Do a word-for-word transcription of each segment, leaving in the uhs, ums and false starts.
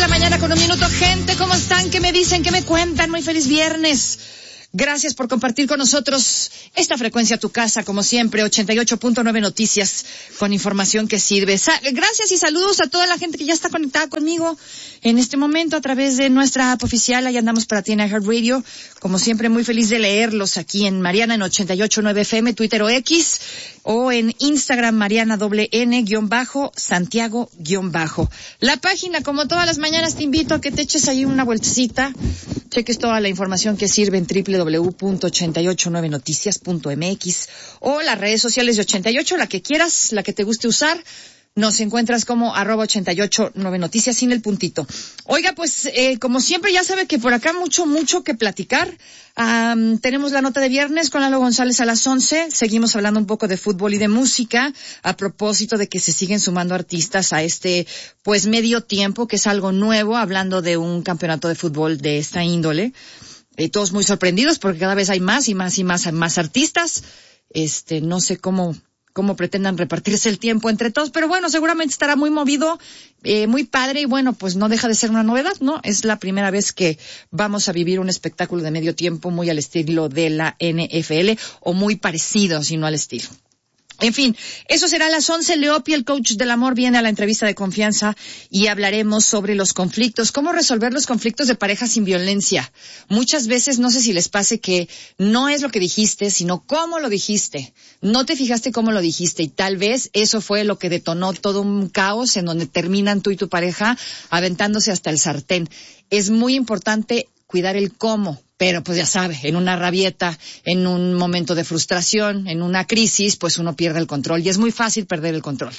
mañana con un minuto. Gente, ¿cómo están? ¿Qué me dicen? ¿Qué me cuentan? Muy feliz viernes. Gracias por compartir con nosotros esta frecuencia, tu casa, como siempre, ochenta y ocho punto nueve Noticias, con información que sirve. Sa- Gracias y saludos a toda la gente que ya está conectada conmigo en este momento a través de nuestra app oficial. Ahí andamos para ti en iHeartRadio. Como siempre, muy feliz de leerlos aquí en Mariana en ochenta y ocho punto nueve F M, Twitter o X, o en Instagram, Mariana doble N, guión bajo, Santiago, guión bajo. La página, como todas las mañanas, te invito a que te eches ahí una vueltecita, cheques toda la información que sirve en doble u doble u doble u punto ochenta y ocho nueve noticias punto m x o las redes sociales de ochenta y ocho, la que quieras, la que te guste usar. Nos encuentras como arroba ochenta y ocho nueve noticias sin el puntito. Oiga, pues, eh, como siempre, ya sabe que por acá mucho, mucho que platicar. Um, tenemos la nota de viernes con Lalo González a las once. Seguimos hablando un poco de fútbol y de música, a propósito de que se siguen sumando artistas a este, pues, medio tiempo, que es algo nuevo, hablando de un campeonato de fútbol de esta índole. Eh, todos muy sorprendidos porque cada vez hay más y más y más, más artistas. Este, no sé cómo, cómo pretendan repartirse el tiempo entre todos, pero bueno, seguramente estará muy movido, eh, muy padre, y bueno, pues no deja de ser una novedad, ¿no? Es la primera vez que vamos a vivir un espectáculo de medio tiempo muy al estilo de la N F L, o muy parecido, si no al estilo. En fin, eso será a las once. Leopi, el coach del amor, viene a la entrevista de confianza y hablaremos sobre los conflictos, cómo resolver los conflictos de pareja sin violencia. Muchas veces, no sé si les pase, que no es lo que dijiste, sino cómo lo dijiste. No te fijaste cómo lo dijiste, y tal vez eso fue lo que detonó todo un caos en donde terminan tú y tu pareja aventándose hasta el sartén. Es muy importante cuidar el cómo. Pero pues ya sabe, en una rabieta, en un momento de frustración, en una crisis, pues uno pierde el control. Y es muy fácil perder el control.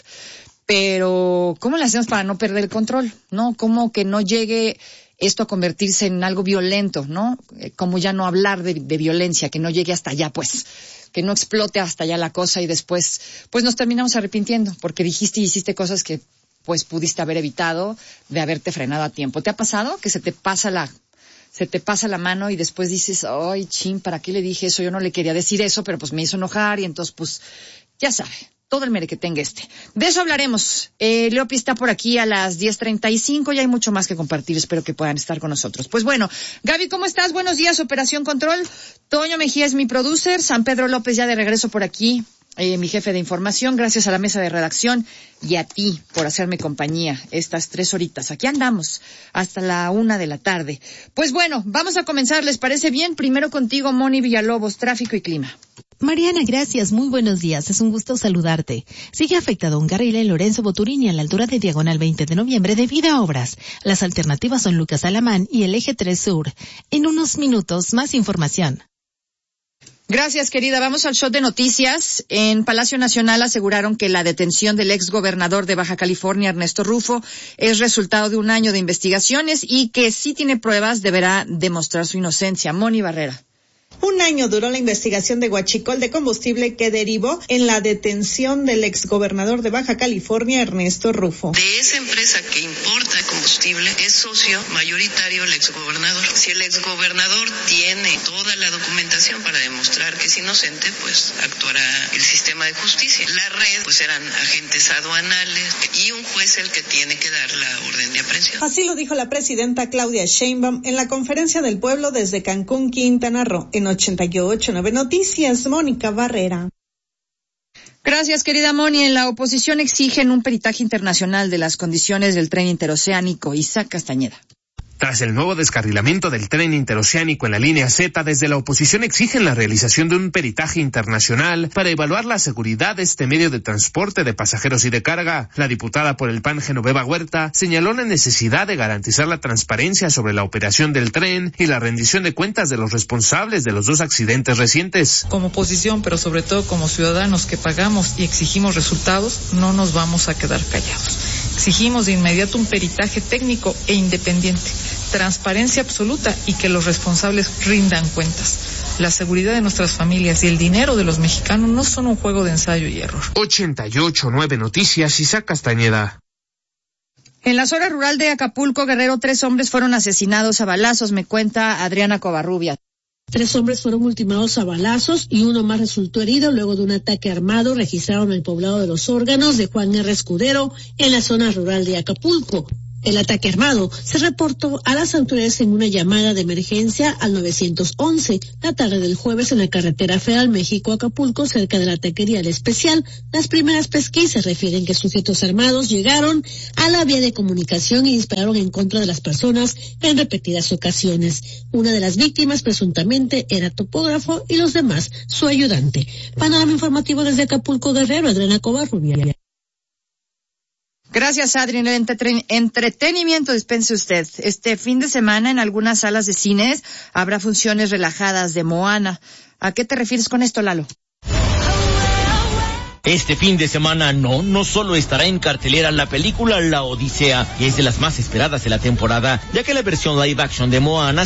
Pero, ¿cómo le hacemos para no perder el control? ¿No? ¿Cómo que no llegue esto a convertirse en algo violento? ¿No? Como ya no hablar de, de violencia, que no llegue hasta allá, pues. Que no explote hasta allá la cosa y después, pues nos terminamos arrepintiendo. Porque dijiste y hiciste cosas que, pues, pudiste haber evitado de haberte frenado a tiempo. ¿Te ha pasado que se te pasa la... se te pasa la mano y después dices, ay, chin, ¿para qué le dije eso? Yo no le quería decir eso, pero pues me hizo enojar, y entonces, pues, ya sabe, todo el mere que tenga este. De eso hablaremos. Eh, Leopi está por aquí a las diez treinta y cinco, y hay mucho más que compartir. Espero que puedan estar con nosotros. Pues bueno, Gaby, ¿cómo estás? Buenos días, Operación Control. Toño Mejía es mi producer. San Pedro López ya de regreso por aquí. Eh, mi jefe de información, gracias a la mesa de redacción y a ti por hacerme compañía estas tres horitas. Aquí andamos hasta la una de la tarde. Pues bueno, vamos a comenzar, ¿les parece bien? Primero contigo, Moni Villalobos, tráfico y clima. Mariana, gracias. Muy buenos días. Es un gusto saludarte. Sigue afectado un carril en Lorenzo Boturini a la altura de Diagonal veinte de noviembre debido a obras. Las alternativas son Lucas Alamán y el Eje tres Sur. En unos minutos, más información. Gracias, querida. Vamos al shot de noticias. En Palacio Nacional aseguraron que la detención del exgobernador de Baja California, Ernesto Rufo, es resultado de un año de investigaciones y que si tiene pruebas deberá demostrar su inocencia. Moni Barrera. Un año duró la investigación de Huachicol de combustible que derivó en la detención del exgobernador de Baja California, Ernesto Rufo. De esa empresa que importa combustible es socio mayoritario el exgobernador. Si el exgobernador tiene toda la documentación para demostrar que es inocente, pues actuará el sistema de justicia. La red, pues eran agentes aduanales y un juez el que tiene que dar la orden de aprehensión. Así lo dijo la presidenta Claudia Sheinbaum en la conferencia del pueblo desde Cancún, Quintana Roo. En ochenta y ocho punto nueve Noticias, Mónica Barrera. Gracias, querida Moni. En la oposición exigen un peritaje internacional de las condiciones del tren interoceánico. Isaac Castañeda. Tras el nuevo descarrilamiento del tren interoceánico en la línea Z, desde la oposición exigen la realización de un peritaje internacional para evaluar la seguridad de este medio de transporte de pasajeros y de carga. La diputada por el P A N, Genoveva Huerta, señaló la necesidad de garantizar la transparencia sobre la operación del tren y la rendición de cuentas de los responsables de los dos accidentes recientes. Como oposición, pero sobre todo como ciudadanos que pagamos y exigimos resultados, no nos vamos a quedar callados. Exigimos de inmediato un peritaje técnico e independiente, transparencia absoluta y que los responsables rindan cuentas. La seguridad de nuestras familias y el dinero de los mexicanos no son un juego de ensayo y error. ochenta y ocho punto nueve Noticias, Isaac Castañeda. En la zona rural de Acapulco, Guerrero, tres hombres fueron asesinados a balazos, me cuenta Adriana Covarrubia. Tres hombres fueron ultimados a balazos y uno más resultó herido luego de un ataque armado registrado en el poblado de Los Órganos de Juan R. Escudero en la zona rural de Acapulco. El ataque armado se reportó a las autoridades en una llamada de emergencia al nueve once la tarde del jueves en la carretera federal México-Acapulco, cerca de la taquería El Especial. Las primeras pesquisas refieren que sujetos armados llegaron a la vía de comunicación y dispararon en contra de las personas en repetidas ocasiones. Una de las víctimas presuntamente era topógrafo y los demás su ayudante. Panorama informativo desde Acapulco, Guerrero, Adriana Covarrubias. Gracias, Adri. En el entreten- entretenimiento, dispense usted. Este fin de semana en algunas salas de cines habrá funciones relajadas de Moana. ¿A qué te refieres con esto, Lalo? Este fin de semana no, no solo estará en cartelera la película La Odisea, que es de las más esperadas de la temporada, ya que la versión live action de Moana